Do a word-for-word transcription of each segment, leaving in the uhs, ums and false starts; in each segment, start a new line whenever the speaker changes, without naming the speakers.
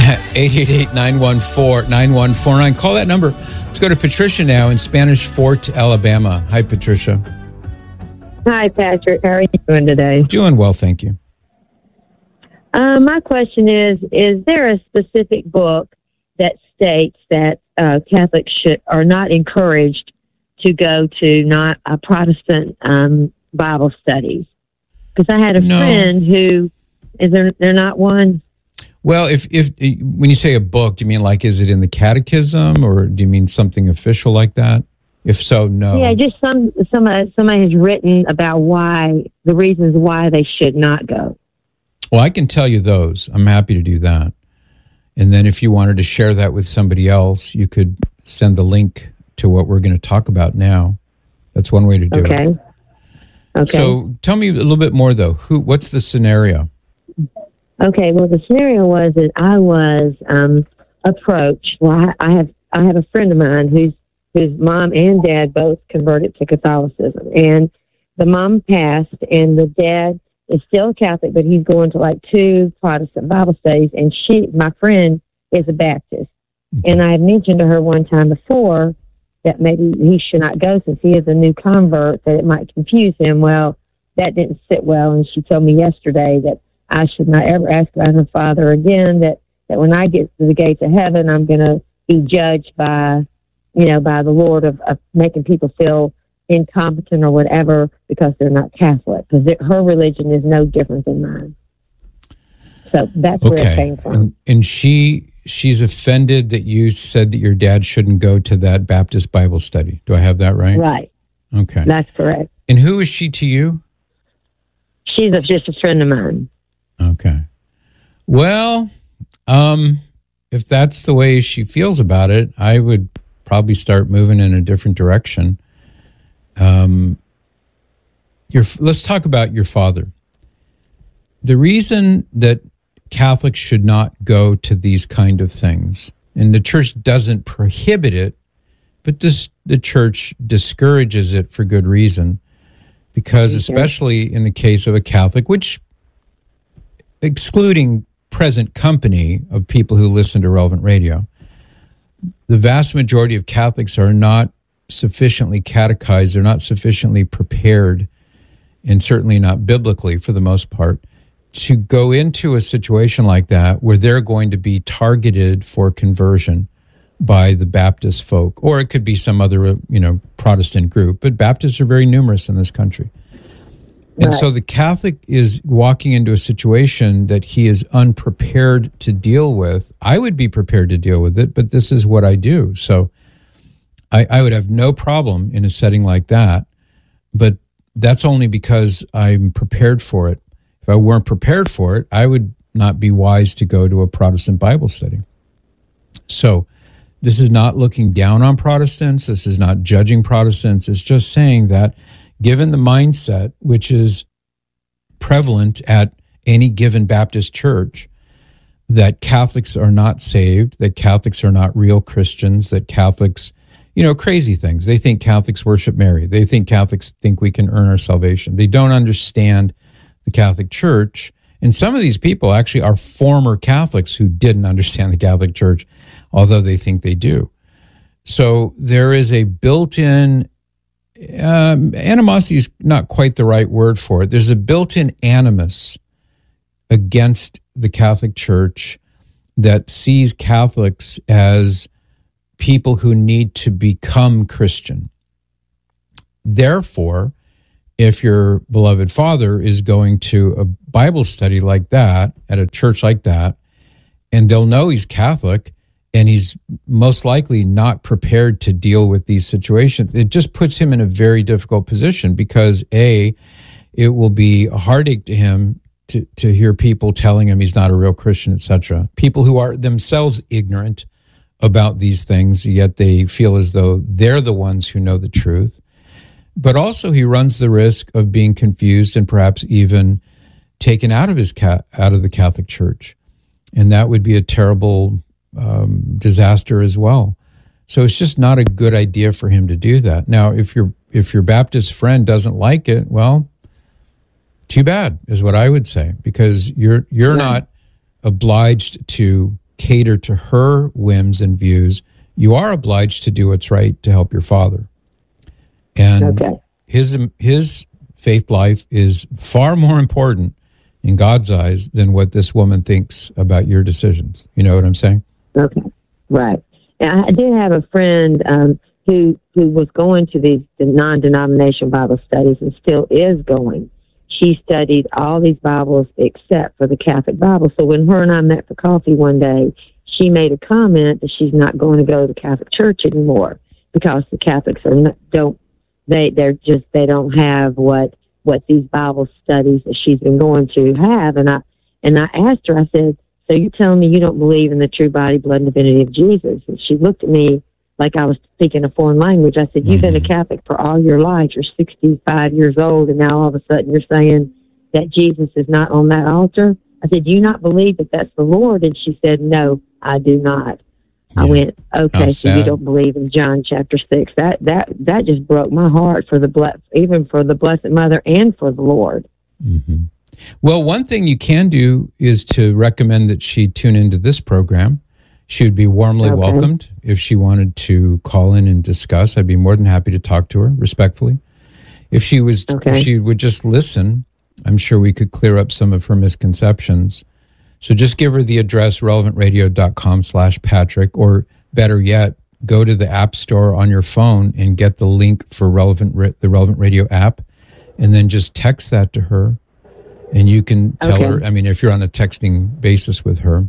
eight eight eight, nine one four, nine one four nine. Call that number. Let's go to Patricia now in Spanish Fort, Alabama. Hi, Patricia.
Hi, Patrick. How are you doing today?
Doing well, thank you.
Uh, my question is, is there a specific book that states that uh, Catholics should are not encouraged to go to not uh, Protestant um, Bible studies? Because I had a
no.
friend who, is there, there not one?
Well, if if when you say a book, do you mean like, is it in the catechism, or do you mean something official like that? If so, no.
Yeah, just some, some uh, somebody has written about why, the reasons why they should not go.
Well, I can tell you those. I'm happy to do that. And then if you wanted to share that with somebody else, you could send the link to what we're going to talk about now. That's one way to do
okay.
it.
Okay.
So tell me a little bit more, though. Who? What's the scenario?
Okay, well, the scenario was that I was um, approached. Well, I, I have I have a friend of mine whose whose mom and dad both converted to Catholicism, and the mom passed, and the dad is still Catholic, but he's going to like two Protestant Bible studies, and she, my friend, is a Baptist, okay. And I had mentioned to her one time before that maybe he should not go since he is a new convert, that it might confuse him. Well, that didn't sit well, and she told me yesterday that I should not ever ask about her father again, that, that when I get to the gates of heaven, I'm going to be judged by, you know, by the Lord of, of making people feel incompetent or whatever because they're not Catholic, because her religion is no different than mine. So that's
okay.
where it came from.
And, and she she's offended that you said that your dad shouldn't go to that Baptist Bible study. Do I have that right?
Right.
Okay.
That's correct.
And who is she to you?
She's a, just a friend of mine.
Okay. Well, um, if that's the way she feels about it, I would probably start moving in a different direction. Um, your, let's talk about your father. The reason that Catholics should not go to these kind of things, and the church doesn't prohibit it, but this, the church discourages it for good reason, because okay. especially in the case of a Catholic, which excluding present company of people who listen to Relevant Radio, the vast majority of Catholics are not sufficiently catechized, they're not sufficiently prepared, and certainly not biblically for the most part, to go into a situation like that where they're going to be targeted for conversion by the Baptist folk, or it could be some other, you know, Protestant group, but Baptists are very numerous in this country. And right. so the Catholic is walking into a situation that he is unprepared to deal with. I would be prepared to deal with it, but this is what I do. So I, I would have no problem in a setting like that, but that's only because I'm prepared for it. If I weren't prepared for it, I would not be wise to go to a Protestant Bible study. So this is not looking down on Protestants. This is not judging Protestants. It's just saying that given the mindset, which is prevalent at any given Baptist church, that Catholics are not saved, that Catholics are not real Christians, that Catholics, you know, crazy things. They think Catholics worship Mary. They think Catholics think we can earn our salvation. They don't understand the Catholic Church. And some of these people actually are former Catholics who didn't understand the Catholic Church, although they think they do. So there is a built-in Um, animosity is not quite the right word for it. There's a built-in animus against the Catholic Church that sees Catholics as people who need to become Christian. Therefore, if your beloved father is going to a Bible study like that, at a church like that, and they'll know he's Catholic, and he's most likely not prepared to deal with these situations, it just puts him in a very difficult position because, A, it will be a heartache to him to, to hear people telling him he's not a real Christian, et cetera. People who are themselves ignorant about these things, yet they feel as though they're the ones who know the truth. But also he runs the risk of being confused and perhaps even taken out of his ca- out of the Catholic Church. And that would be a terrible Um, disaster as well. So it's just not a good idea for him to do that. Now, if your if your Baptist friend doesn't like it, well, too bad is what I would say, because you're you're
yeah.
not obliged to cater to her whims and views, you are obliged to do what's right to help your father. And
Okay.
his his faith life is far more important in God's eyes than what this woman thinks about your decisions. You know what I'm saying?
Okay. Right. And I did have a friend um, who who was going to these non-denomination Bible studies and still is going. She studied all these Bibles except for the Catholic Bible. So when her and I met for coffee one day, she made a comment that she's not going to go to the Catholic Church anymore because the Catholics are not, don't they they're just they don't have what what these Bible studies that she's been going to have. And I and I asked her, I said, so you're telling me you don't believe in the true body, blood, and divinity of Jesus? And she looked at me like I was speaking a foreign language. I said, you've been a Catholic for all your life. You're sixty-five years old, and now all of a sudden you're saying that Jesus is not on that altar? I said, do you not believe that that's the Lord? And she said, no, I do not. Yeah. I went, okay, so you don't believe in John chapter six. That that that just broke my heart for the ble- even for the Blessed Mother and for the Lord.
Mm-hmm. Well, one thing you can do is to recommend that she tune into this program. She would be warmly okay. welcomed if she wanted to call in and discuss. I'd be more than happy to talk to her respectfully. If she was, okay. if she would just listen, I'm sure we could clear up some of her misconceptions. So just give her the address, relevantradio.com slash Patrick, or better yet, go to the App Store on your phone and get the link for Relevant, the Relevant Radio app, and then just text that to her. And you can tell okay. her, I mean, if you're on a texting basis with her,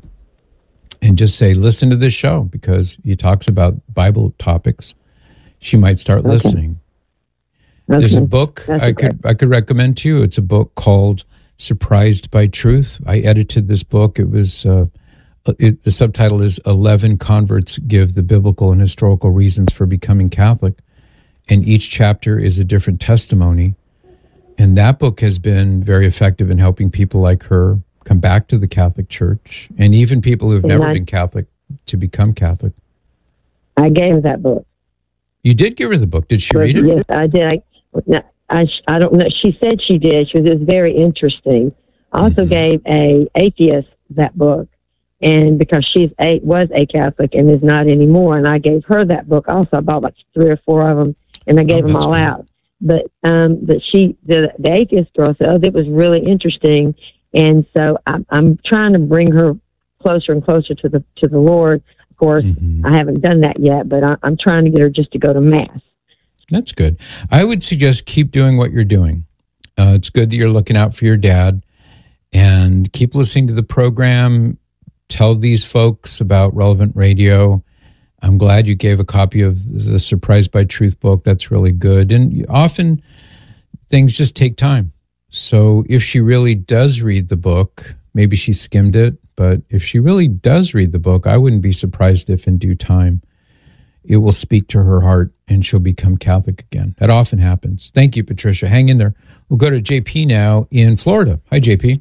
and just say, listen to this show because he talks about Bible topics. She might start okay. listening. Okay. There's a book That's I could I could recommend to you. It's a book called Surprised by Truth. I edited this book. It was uh, it, the subtitle is eleven Converts Give the Biblical and Historical Reasons for Becoming Catholic. And each chapter is a different testimony. And that book has been very effective in helping people like her come back to the Catholic Church, and even people who have never I, been Catholic to become Catholic.
I gave her that book.
You did give her the book. Did she
but,
read it?
Yes, I did. I, I, I don't know. She said she did. She was, it was very interesting. I also mm-hmm. gave a atheist that book, and because she's a, was a Catholic and is not anymore, and I gave her that book also. I bought like three or four of them, and I gave oh, them all cool. out. But um, but she, the, the atheist girl said, oh, that was really interesting. And so I'm, I'm trying to bring her closer and closer to the to the Lord. Of course, mm-hmm. I haven't done that yet, but I, I'm trying to get her just to go to Mass.
That's good. I would suggest keep doing what you're doing. Uh, it's good that you're looking out for your dad, and keep listening to the program. Tell these folks about Relevant Radio. I'm glad you gave a copy of the Surprised by Truth book. That's really good. And often things just take time. So if she really does read the book, maybe she skimmed it, but if she really does read the book, I wouldn't be surprised if in due time it will speak to her heart and she'll become Catholic again. That often happens. Thank you, Patricia. Hang in there. We'll go to J P now in Florida. Hi, J P.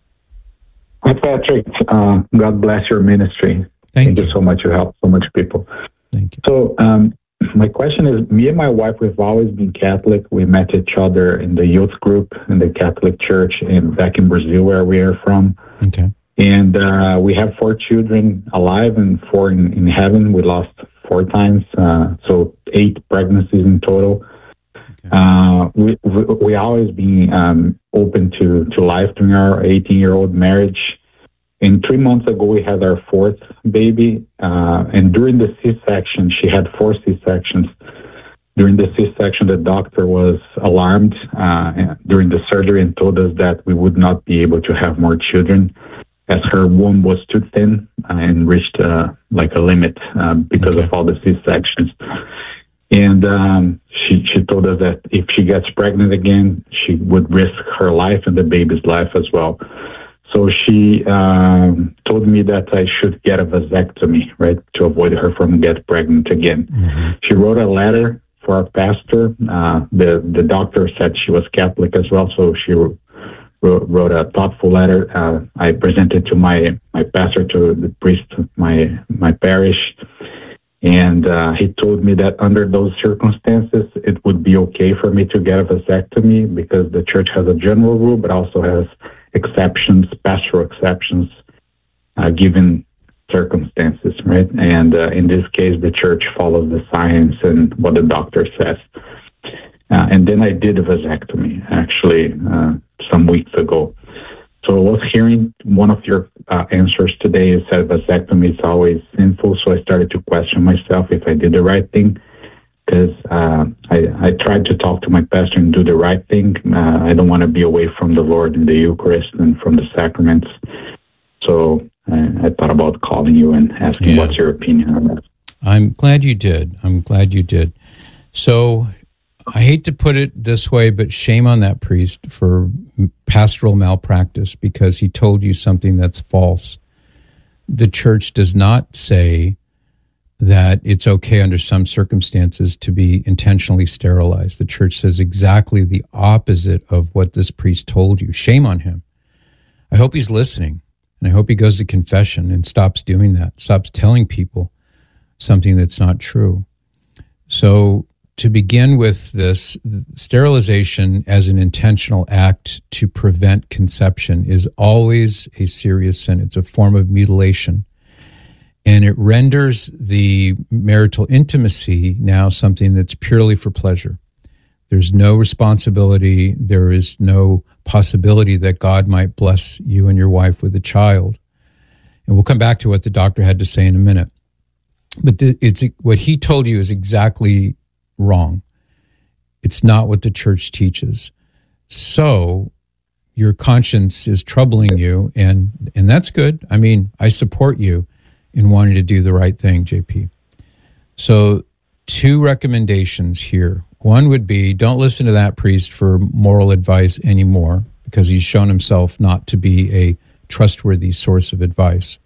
Hi, Patrick. Uh, God bless your ministry.
Thank,
Thank
you.
you so much. You help so much people.
Thank you.
So, um, my question is, me and my wife, we've always been Catholic. We met each other in the youth group in the Catholic Church in back in Brazil, where we are from.
Okay.
And uh, we have four children alive and four in, in heaven. We lost four times, uh, so eight pregnancies in total. Okay. Uh, we, we we always been um, open to, to life during our eighteen-year-old marriage. And three months ago, we had our fourth baby. Uh, and during the C-section, she had four C-sections. During the C-section, the doctor was alarmed uh, during the surgery and told us that we would not be able to have more children, as her womb was too thin and reached uh, like a limit uh, because okay. of all the C-sections. And um, she, she told us that if she gets pregnant again, she would risk her life and the baby's life as well. So she um, told me that I should get a vasectomy, right, to avoid her from getting pregnant again. Mm-hmm. She wrote a letter for our pastor. Uh, the the doctor said she was Catholic as well, so she wrote, wrote a thoughtful letter. Uh, I presented to my, my pastor, to the priest of my, my parish, and uh, he told me that under those circumstances, it would be okay for me to get a vasectomy because the church has a general rule, but also has exceptions, pastoral exceptions, uh, given circumstances, right? And uh, in this case, the church follows the science and what the doctor says. Uh, and then I did a vasectomy, actually, uh, some weeks ago. So I was hearing one of your uh, answers today. You said vasectomy is always sinful, so I started to question myself if I did the right thing, because uh, I, I tried to talk to my pastor and do the right thing. Uh, I don't want to be away from the Lord in the Eucharist and from the sacraments. So uh, I thought about calling you and asking yeah. what's your opinion on that.
I'm glad you did. I'm glad you did. So I hate to put it this way, but shame on that priest for pastoral malpractice, because he told you something that's false. The church does not say that it's okay under some circumstances to be intentionally sterilized. The church says exactly the opposite of what this priest told you. Shame on him. I hope he's listening, and I hope he goes to confession and stops doing that, stops telling people something that's not true. So to begin with this, sterilization as an intentional act to prevent conception is always a serious sin. It's a form of mutilation. And it renders the marital intimacy now something that's purely for pleasure. There's no responsibility. There is no possibility that God might bless you and your wife with a child. And we'll come back to what the doctor had to say in a minute. But the, it's what he told you is exactly wrong. It's not what the church teaches. So your conscience is troubling you, and and that's good. I mean, I support you in wanting to do the right thing, J P. So two recommendations here. One would be, don't listen to that priest for moral advice anymore, because he's shown himself not to be a trustworthy source of advice.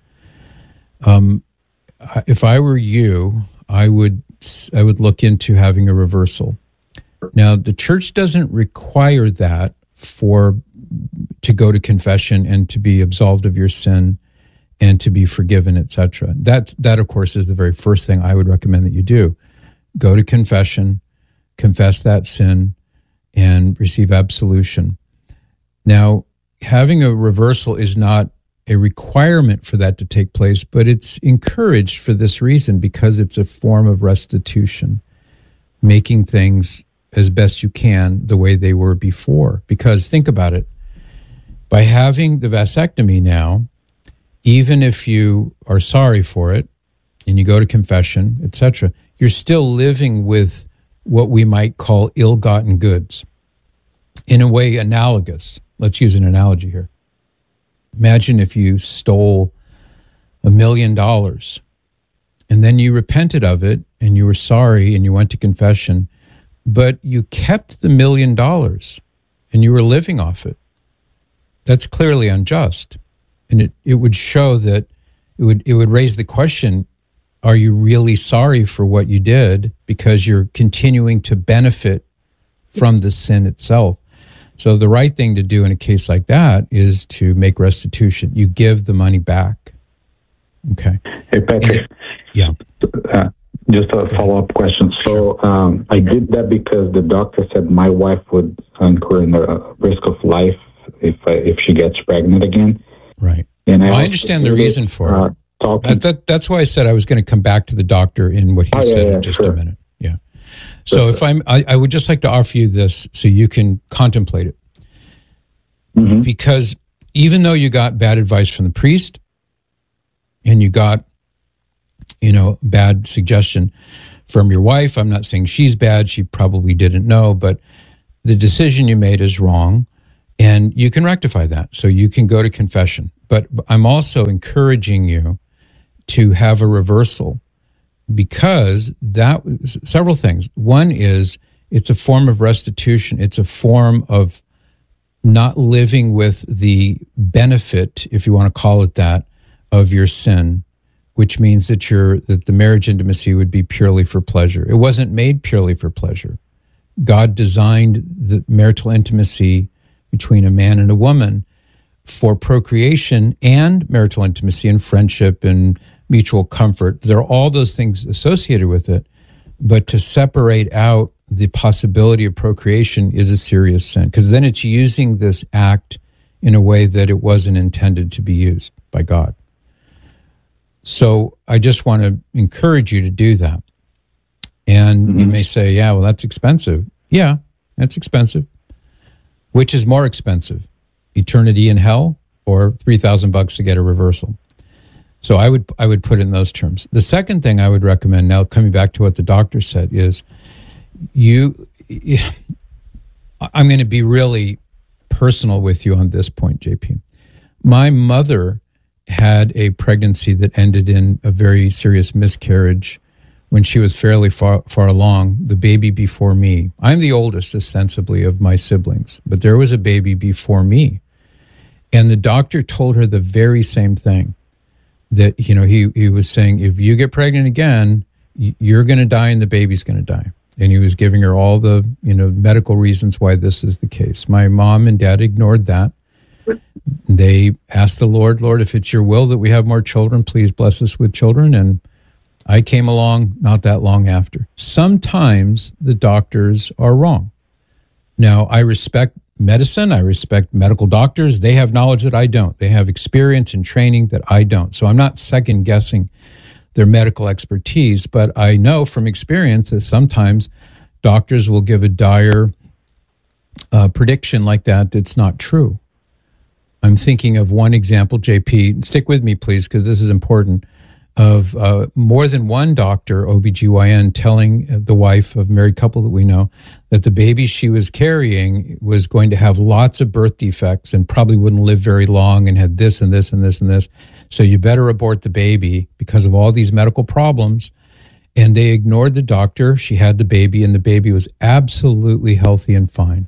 Um, if I were you, I would I would look into having a reversal. Now, the church doesn't require that for to go to confession and to be absolved of your sin and to be forgiven, et cetera. That, that, of course, is the very first thing I would recommend that you do. Go to confession, confess that sin, and receive absolution. Now, having a reversal is not a requirement for that to take place, but it's encouraged for this reason, because it's a form of restitution, making things as best you can the way they were before. Because think about it, by having the vasectomy now, even if you are sorry for it and you go to confession, et cetera, you're still living with what we might call ill-gotten goods. In a way analogous. Let's use an analogy here. Imagine if you stole a million dollars and then you repented of it and you were sorry and you went to confession, but you kept the million dollars and you were living off it. That's clearly unjust. And it, it would show that it would it would raise the question, are you really sorry for what you did, because you're continuing to benefit from the sin itself? So the right thing to do in a case like that is to make restitution. You give the money back. Okay.
Hey, Patrick. It,
yeah.
Uh, just a follow-up question. So um, I did that because the doctor said my wife would incur the risk of life if I, if she gets pregnant again.
Right.
And
well, I, I understand the reason for uh, it.
Talking.
That, that, that's why I said I was going to come back to the doctor in what he
oh,
said
yeah, yeah,
in just
sure.
a minute. Yeah. So if I'm, I, I would just like to offer you this so you can contemplate it. Mm-hmm. Because even though you got bad advice from the priest and you got, you know, bad suggestion from your wife, I'm not saying she's bad. She probably didn't know, but the decision you made is wrong, and you can rectify that. So you can go to confession. But I'm also encouraging you to have a reversal, because that several things. One is it's a form of restitution. It's a form of not living with the benefit, if you want to call it that, of your sin, which means that your that the marriage intimacy would be purely for pleasure. It wasn't made purely for pleasure. God designed the marital intimacy between a man and a woman for procreation and marital intimacy and friendship and mutual comfort. There are all those things associated with it, but to separate out the possibility of procreation is a serious sin, because then it's using this act in a way that it wasn't intended to be used by God. So I just want to encourage you to do that. And mm-hmm. you may say, yeah, well, that's expensive. Yeah, that's expensive. Which is more expensive, eternity in hell or three thousand bucks to get a reversal? So I would I would put it in those terms. The second thing I would recommend, now coming back to what the doctor said, is you, I'm going to be really personal with you on this point, J P. My mother had a pregnancy that ended in a very serious miscarriage when she was fairly far, far along, the baby before me. I'm the oldest, ostensibly, of my siblings, but there was a baby before me. And the doctor told her the very same thing, that, you know, he, he was saying, if you get pregnant again, you're going to die and the baby's going to die. And he was giving her all the, you know, medical reasons why this is the case. My mom and dad ignored that. They asked the Lord, Lord, if it's your will that we have more children, please bless us with children. And I came along not that long after. Sometimes the doctors are wrong. Now, I respect medicine. I respect medical doctors. They have knowledge that I don't. They have experience and training that I don't. So I'm not second guessing their medical expertise, but I know from experience that sometimes doctors will give a dire uh, prediction like that that's not true. I'm thinking of one example, J P. Stick with me, please, because this is important. Of uh, more than one doctor, O B G Y N, telling the wife of a married couple that we know that the baby she was carrying was going to have lots of birth defects and probably wouldn't live very long and had this and this and this and this. So you better abort the baby because of all these medical problems. And they ignored the doctor. She had the baby, and the baby was absolutely healthy and fine.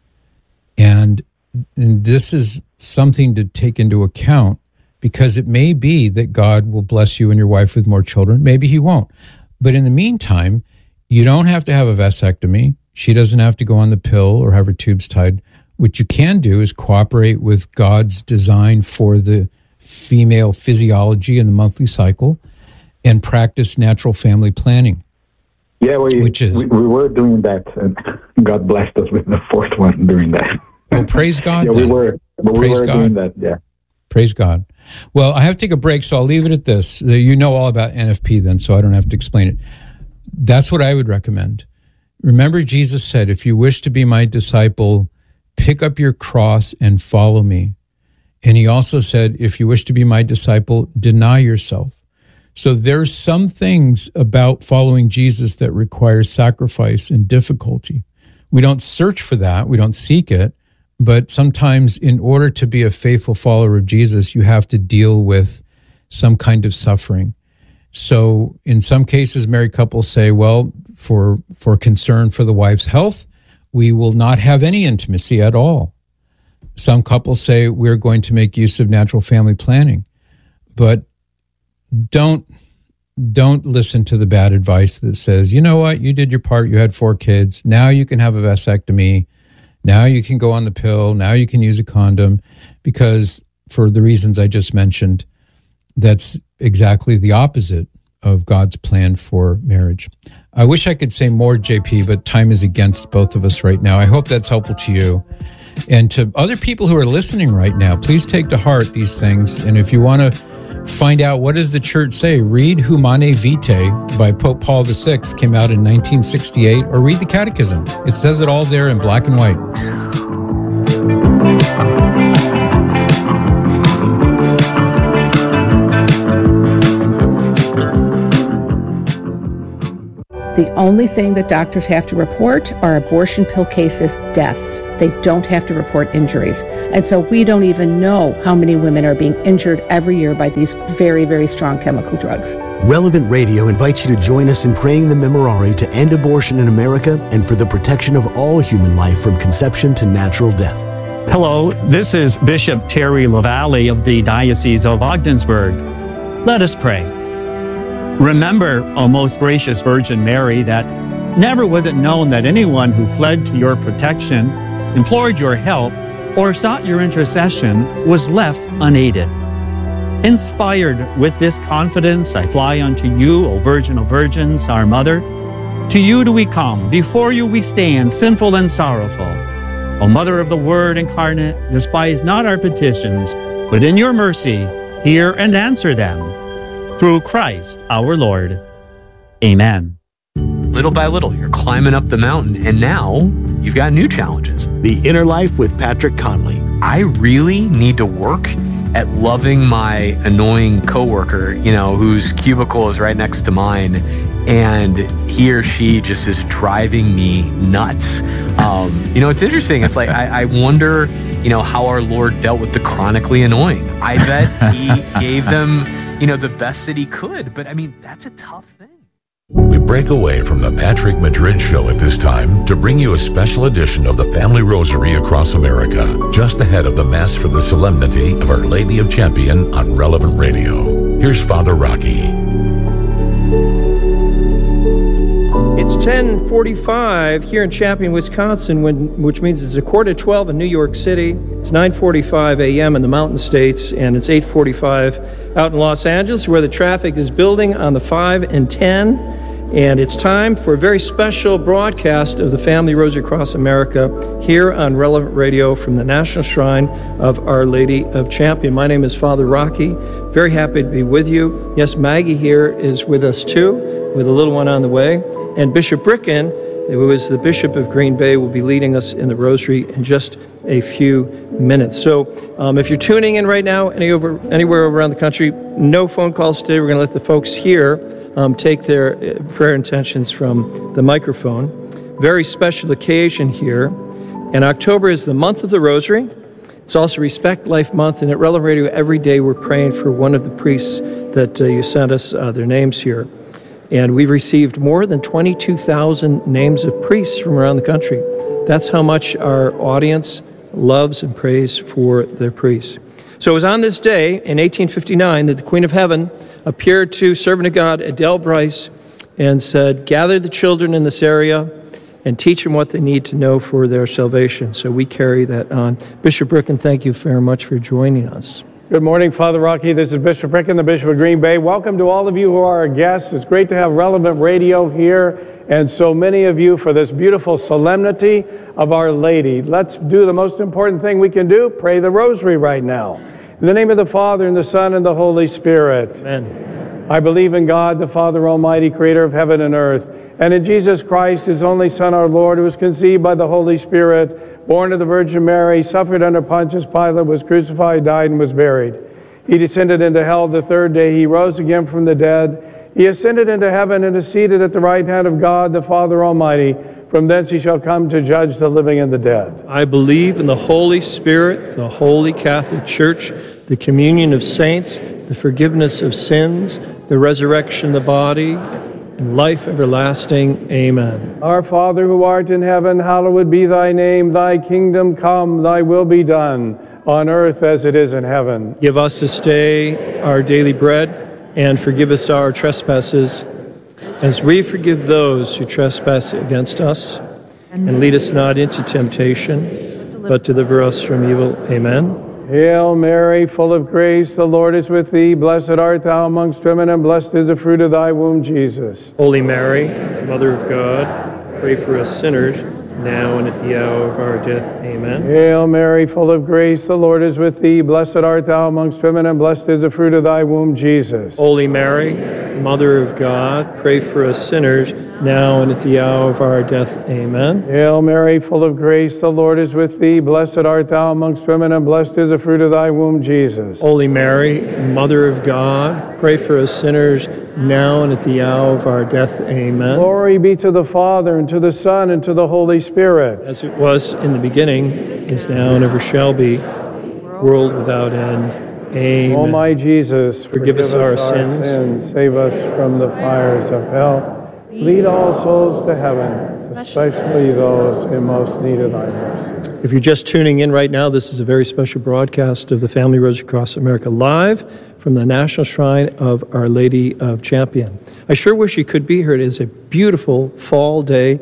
And, and this is something to take into account, because it may be that God will bless you and your wife with more children. Maybe he won't. But in the meantime, you don't have to have a vasectomy. She doesn't have to go on the pill or have her tubes tied. What you can do is cooperate with God's design for the female physiology and the monthly cycle and practice natural family planning.
Yeah, we,
which is,
we, we were doing that, and God blessed us with the fourth one doing that.
Well, praise God.
yeah,
then.
we were, but
praise
we were
God.
doing that, yeah.
Praise God. Well, I have to take a break, so I'll leave it at this. You know all about N F P then, so I don't have to explain it. That's what I would recommend. Remember, Jesus said, if you wish to be my disciple, pick up your cross and follow me. And he also said, if you wish to be my disciple, deny yourself. So there's some things about following Jesus that require sacrifice and difficulty. We don't search for that. We don't seek it. But sometimes in order to be a faithful follower of Jesus, you have to deal with some kind of suffering. So in some cases, married couples say, well, for for concern for the wife's health, we will not have any intimacy at all. Some couples say we're going to make use of natural family planning. But don't don't listen to the bad advice that says, you know what, you did your part, you had four kids, now you can have a vasectomy. Now you can go on the pill. Now you can use a condom, because for the reasons I just mentioned, that's exactly the opposite of God's plan for marriage. I wish I could say more, J P, but time is against both of us right now. I hope that's helpful to you. And to other people who are listening right now, please take to heart these things. And if you want to find out what does the church say, read Humane Vitae by Pope Paul the Sixth, came out in nineteen sixty-eight, or read the Catechism. It says it all there in black and white.
The only thing that doctors have to report are abortion pill cases, deaths. They don't have to report injuries. And so we don't even know how many women are being injured every year by these very, very strong chemical drugs.
Relevant Radio invites you to join us in praying the Memorare to end abortion in America and for the protection of all human life from conception to natural death.
Hello, this is Bishop Terry LaValle of the Diocese of Ogdensburg. Let us pray. Remember, O most gracious Virgin Mary, that never was it known that anyone who fled to your protection, implored your help, or sought your intercession was left unaided. Inspired with this confidence, I fly unto you, O Virgin of Virgins, our Mother. To you do we come, before you we stand, sinful and sorrowful. O Mother of the Word incarnate, despise not our petitions, but in your mercy hear and answer them. through Christ our Lord. Amen.
Little by little, you're climbing up the mountain, and now you've got new challenges.
The Inner Life with Patrick Conley.
I really need to work at loving my annoying coworker, you know, whose cubicle is right next to mine, and he or she just is driving me nuts. Um, you know, it's interesting. It's like, I, I wonder, you know, how our Lord dealt with the chronically annoying. I bet he gave them, you know, the best that he could. But I mean, that's a tough thing.
We break away from the Patrick Madrid Show at this time to bring you a special edition of the Family Rosary across America, just ahead of the Mass for the Solemnity of Our Lady of Champion on Relevant Radio. Here's Father Rocky.
It's ten forty-five here in Champion, Wisconsin, when, which means it's a quarter to twelve in New York City. It's nine forty-five a.m. in the Mountain States, and it's eight forty-five out in Los Angeles, where the traffic is building on the five and ten. And it's time for a very special broadcast of the Family Rosary Across America here on Relevant Radio from the National Shrine of Our Lady of Champion. My name is Father Rocky. Very happy to be with you. Yes, Maggie here is with us too, with a little one on the way. And Bishop Bricken, who is the Bishop of Green Bay, will be leading us in the Rosary in just a few minutes. So um, if you're tuning in right now any over, anywhere around the country, no phone calls today. We're going to let the folks here um, take their uh, prayer intentions from the microphone. Very special occasion here. And October is the month of the Rosary. It's also Respect Life Month. And at Relevant Radio, every day we're praying for one of the priests that uh, you sent us uh, their names here. And we've received more than twenty-two thousand names of priests from around the country. That's how much our audience loves and prays for their priests. So it was on this day in eighteen fifty-nine that the Queen of Heaven appeared to servant of God Adele Bryce and said, "Gather the children in this area and teach them what they need to know for their salvation." So we carry that on. Bishop Bricken, thank you very much for joining us.
Good morning, Father Rocky. This is Bishop Bricken, the Bishop of Green Bay. Welcome to all of you who are our guests. It's great to have Relevant Radio here and so many of you for this beautiful solemnity of Our Lady. Let's do the most important thing we can do, pray the Rosary right now. In the name of the Father, and the Son, and the Holy Spirit.
Amen.
I believe in God, the Father Almighty, creator of heaven and earth, and in Jesus Christ, his only Son, our Lord, who was conceived by the Holy Spirit, born of the Virgin Mary, suffered under Pontius Pilate, was crucified, died, and was buried. He descended into hell the third day. He rose again from the dead. He ascended into heaven and is seated at the right hand of God, the Father Almighty. From thence he shall come to judge the living and the dead.
I believe in the Holy Spirit, the Holy Catholic Church, the communion of saints, the forgiveness of sins, the resurrection of the body, and life everlasting. Amen.
Our Father who art in heaven, hallowed be thy name. Thy kingdom come, thy will be done, on earth as it is in heaven.
Give us this day our daily bread, and forgive us our trespasses, as we forgive those who trespass against us. And lead us not into temptation, but deliver us from evil. Amen.
Hail Mary, full of grace, the Lord is with thee. Blessed art thou amongst women, and blessed is the fruit of thy womb, Jesus.
Holy Mary, Mother of God, pray for us sinners, now and at the hour of our death. Amen.
Hail Mary, full of grace, the Lord is with thee. Blessed art thou amongst women, and blessed is the fruit of thy womb, Jesus.
Holy Mary, Mother of God, pray for us sinners, now and at the hour of our death. Amen.
Hail Mary, full of grace, the Lord is with thee. Blessed art thou amongst women, and blessed is the fruit of thy womb, Jesus.
Holy Mary, Mother of God, pray for us sinners, now and at the hour of our death. Amen.
Glory be to the Father, and to the Son, and to the Holy Spirit.
As it was in the beginning, is now, and ever shall be, world without end. Amen.
O my Jesus,
forgive, forgive us our, our sins.
sins, save us from the fires of hell, lead all souls to heaven, especially those in most need of thy mercy.
If you're just tuning in right now, this is a very special broadcast of the Family Rosary Across America, live from the National Shrine of Our Lady of Champion. I sure wish you could be here. It is a beautiful fall day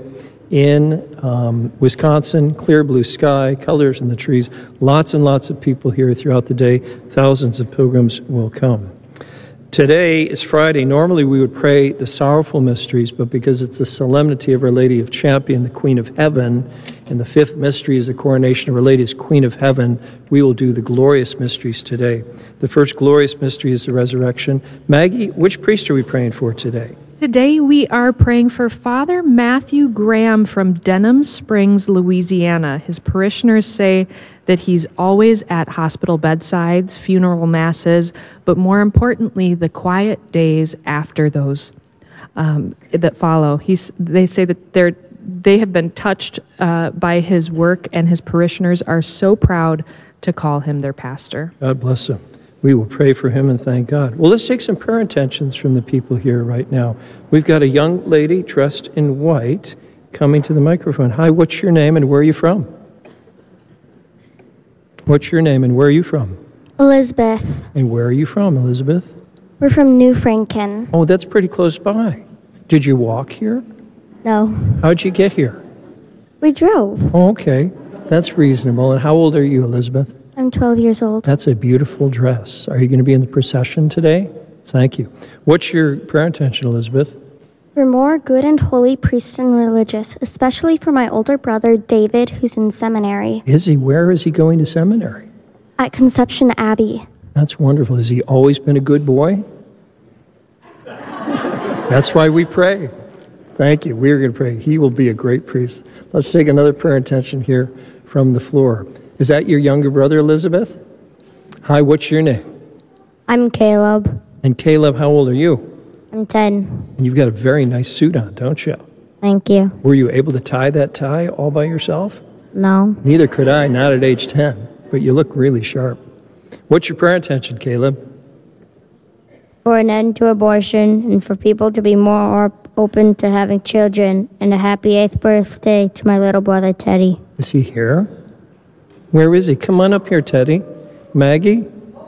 in um, Wisconsin, clear blue sky, colors in the trees, lots and lots of people here throughout the day. Thousands of pilgrims will come. Today is Friday. Normally we would pray the sorrowful mysteries, but because it's the solemnity of Our Lady of Champion, the Queen of Heaven, and the fifth mystery is the coronation of Our Lady as Queen of Heaven, we will do the glorious mysteries today. The first glorious mystery is the resurrection. Maggie, which priest are we praying for today?
Today we are praying for Father Matthew Graham from Denham Springs, Louisiana. His parishioners say that he's always at hospital bedsides, funeral masses, but more importantly, the quiet days after those um, that follow. He's, they say that they're, they have been touched uh, by his work, and his parishioners are so proud to call him their pastor.
God bless him. We will pray for him and thank God. Well, let's take some prayer intentions from the people here right now. We've got a young lady dressed in white coming to the microphone. Hi, what's your name and where are you from? What's your name and where are you from?
Elizabeth.
And where are you from, Elizabeth?
We're from New Franken.
Oh, that's pretty close by. Did you walk here?
No.
How'd you get here?
We drove.
Oh, okay. That's reasonable. And how old are you, Elizabeth?
I'm twelve years old.
That's a beautiful dress. Are you going to be in the procession today? Thank you. What's your prayer intention, Elizabeth?
For more good and holy priests and religious, especially for my older brother, David, who's in seminary.
Is he? Where is he going to seminary?
At Conception Abbey.
That's wonderful. Has he always been a good boy? That's why we pray. Thank you. We're going to pray. He will be a great priest. Let's take another prayer intention here from the floor. Is that your younger brother, Elizabeth? Hi, what's your name?
I'm Caleb.
And Caleb, how old are you?
I'm ten.
And you've got a very nice suit on, don't you?
Thank you.
Were you able to tie that tie all by yourself?
No.
Neither could I, not at age ten. But you look really sharp. What's your prayer intention, Caleb?
For an end to abortion and for people to be more open to having children, and a happy eighth birthday to my little brother, Teddy.
Is he here? Where is he? Come on up here, Teddy. Maggie?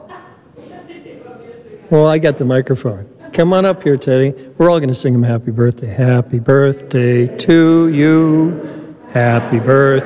Well, I got the microphone. Come on up here, Teddy. We're all going to sing him happy birthday. Happy birthday to you. Happy birthday.